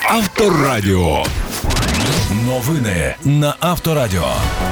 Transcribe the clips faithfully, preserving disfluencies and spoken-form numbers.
Авторадіо. Новини на Авторадіо.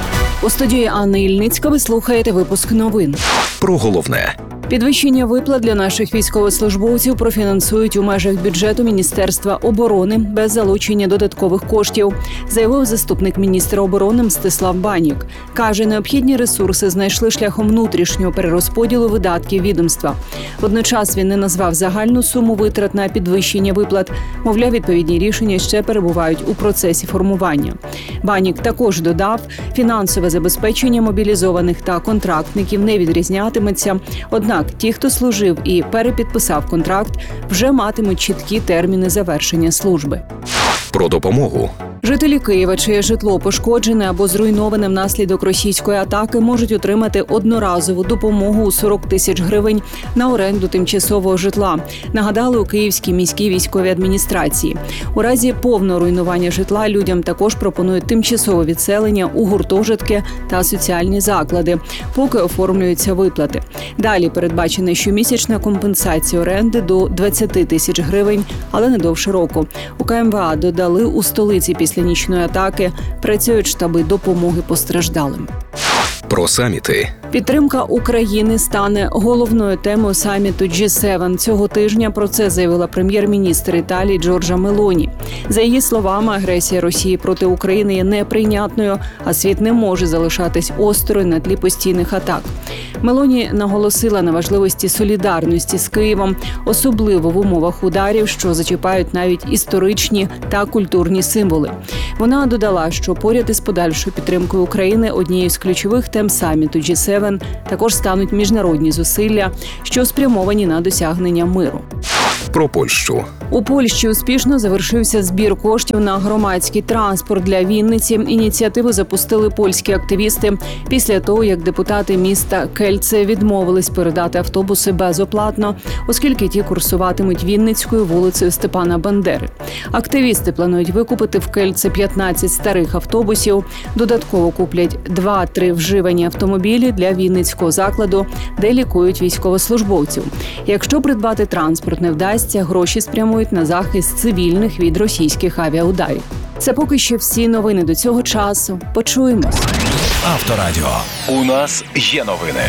У студії Анна Ільницька ви слухаєте випуск новин. Про головне. Підвищення виплат для наших військовослужбовців профінансують у межах бюджету Міністерства оборони без залучення додаткових коштів, заявив заступник міністра оборони Мстислав Банік. Каже, необхідні ресурси знайшли шляхом внутрішнього перерозподілу видатків відомства. Водночас він не назвав загальну суму витрат на підвищення виплат. Мовляв, відповідні рішення ще перебувають у процесі формування. Банік також додав, фінансове забезпечення мобілізованих та контрактників не відрізнятиметься. Однак ті, хто служив і перепідписав контракт, вже матимуть чіткі терміни завершення служби. Про допомогу. Жителі Києва, чиє житло пошкоджене або зруйноване внаслідок російської атаки, можуть отримати одноразову допомогу у сорок тисяч гривень на оренду тимчасового житла, нагадали у Київській міській військовій адміністрації. У разі повного руйнування житла людям також пропонують тимчасове відселення у гуртожитки та соціальні заклади, поки оформлюються виплати. Далі передбачена щомісячна компенсація оренди до двадцять тисяч гривень, але не довше року. У КМВА додали, у столиці після Після нічної атаки працюють штаби допомоги постраждалим. Про саміти. Підтримка України стане головною темою саміту джі севен. Цього тижня про це заявила прем'єр-міністр Італії Джорджа Мелоні. За її словами, агресія Росії проти України є неприйнятною, а світ не може залишатись осторонь на тлі постійних атак. Мелоні наголосила на важливості солідарності з Києвом, особливо в умовах ударів, що зачіпають навіть історичні та культурні символи. Вона додала, що поряд із подальшою підтримкою України однією з ключових тем саміту джі севен також стануть міжнародні зусилля, що спрямовані на досягнення миру. Про Польщу. У Польщі успішно завершився збір коштів на громадський транспорт для Вінниці. Ініціативу запустили польські активісти після того, як депутати міста Кельце відмовились передати автобуси безоплатно, оскільки ті курсуватимуть Вінницькою вулицею Степана Бандери. Активісти планують викупити в Кельце п'ятнадцять старих автобусів, додатково куплять два-три вживані автомобілі для Вінницького закладу, де лікують військовослужбовців. Якщо придбати транспорт не вдасться, гроші спрямують на захист цивільних від російських авіаударів. Це поки що всі новини до цього часу. Почуємось. Авторадіо. У нас є новини.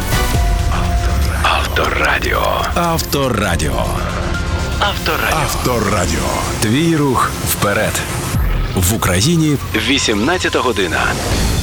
Авторадіо. Авторадіо. Авторадіо. Авторадіо. Твій рух вперед. В Україні вісімнадцята година.